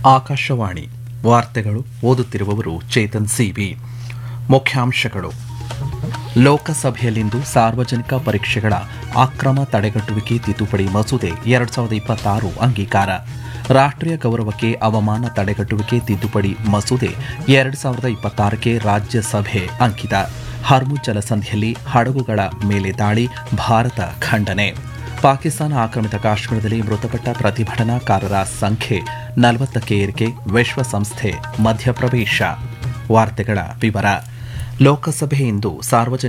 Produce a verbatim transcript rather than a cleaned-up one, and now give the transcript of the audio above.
ಆಕಾಶವಾಣಿ ವಾರ್ತೆಗಳು ಓದುತ್ತಿರುವವರು ಚೇತನ್ ಸಿಬಿ. ಮುಖ್ಯಾಂಶಗಳು: ಲೋಕಸಭೆಯಲ್ಲಿಂದು ಸಾರ್ವಜನಿಕ ಪರೀಕ್ಷೆಗಳ ಅಕ್ರಮ ತಡೆಗಟ್ಟುವಿಕೆ ತಿದ್ದುಪಡಿ ಮಸೂದೆ ಎರಡು ಸಾವಿರದ ಇಪ್ಪತ್ತಾರು ಅಂಗೀಕಾರ. ರಾಷ್ಟ್ರೀಯ ಗೌರವಕ್ಕೆ ಅವಮಾನ ತಡೆಗಟ್ಟುವಿಕೆ ತಿದ್ದುಪಡಿ ಮಸೂದೆ ಎರಡು ಸಾವಿರದ ಇಪ್ಪತ್ತಾರಕ್ಕೆ ರಾಜ್ಯಸಭೆ ಅಂಕಿತ. ಹರ್ಮುಜ್ ಜಲಸಂಧಿಯಲ್ಲಿ ಹಡಗುಗಳ ಮೇಲೆ ದಾಳಿ, ಭಾರತ ಖಂಡನೆ. ಪಾಕಿಸ್ತಾನ ಆಕ್ರಮಿತ ಕಾಶ್ಮೀರದಲ್ಲಿ ಮೃತಪಟ್ಟ ಪ್ರತಿಭಟನಾಕಾರರ ಸಂಖ್ಯೆ ನಲವತ್ತಕ್ಕೆ ಏರಿಕೆ, ವಿಶ್ವಸಂಸ್ಥೆ ಮಧ್ಯಪ್ರವೇಶ. ವಾರ್ತೆಗಳ ವಿವರ. ಲೋಕಸಭೆ ಇಂದು ಸಾರ್ವಜನಿಕ